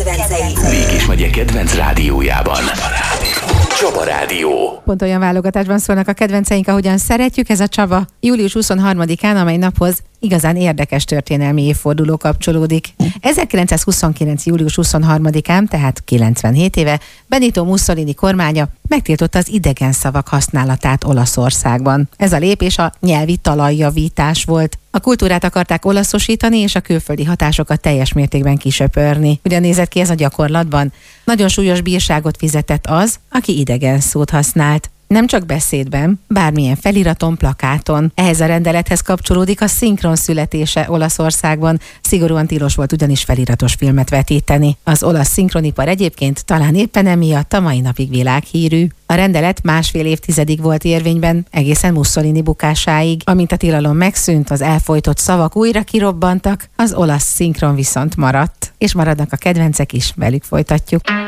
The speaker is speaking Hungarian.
kedvenceit. Mégis megye kedvenc rádiójában. Csaba Rádió. Pont olyan válogatásban szólnak a kedvenceink, ahogyan szeretjük. Ez a Csaba július 23-án, amely naphoz igazán érdekes történelmi évforduló kapcsolódik. 1929. július 23-án, tehát 97 éve, Benito Mussolini kormánya megtiltotta az idegen szavak használatát Olaszországban. Ez a lépés a nyelvi talajjavítás volt. A kultúrát akarták olaszosítani, és a külföldi hatásokat teljes mértékben kisöpörni. Ugyan nézett ki ez a gyakorlatban? Nagyon súlyos bírságot fizetett az, aki idegen szót használt. Nem csak beszédben, bármilyen feliraton, plakáton. Ehhez a rendelethez kapcsolódik a szinkron születése Olaszországban. Szigorúan tilos volt ugyanis feliratos filmet vetíteni. Az olasz szinkronipar egyébként talán éppen emiatt a mai napig világhírű. A rendelet másfél évtizedig volt érvényben, egészen Mussolini bukásáig. Amint a tilalom megszűnt, az elfojtott szavak újra kirobbantak, az olasz szinkron viszont maradt. És maradnak a kedvencek is, velük folytatjuk.